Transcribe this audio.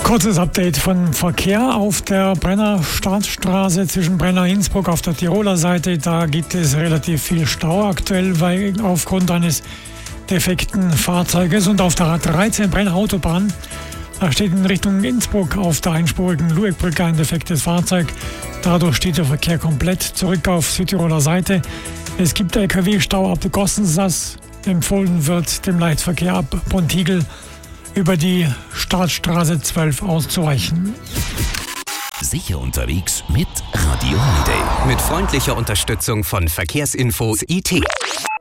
Kurzes Update von Verkehr auf der Brenner Staatsstraße zwischen Brenner-Innsbruck auf der Tiroler Seite. Da gibt es relativ viel Stau aktuell, weil aufgrund eines defekten Fahrzeuges. Und auf der A13 Brenner Autobahn, da steht in Richtung Innsbruck auf der einspurigen Lueckbrücke ein defektes Fahrzeug. Dadurch steht der Verkehr komplett zurück auf Südtiroler Seite. Es gibt LKW-Stau ab Gossensass. Empfohlen wird, dem Leichtverkehr ab Pontigel über die Staatsstraße 12 auszuweichen. Sicher unterwegs mit Radio Holiday. Mit freundlicher Unterstützung von Verkehrsinfo IT.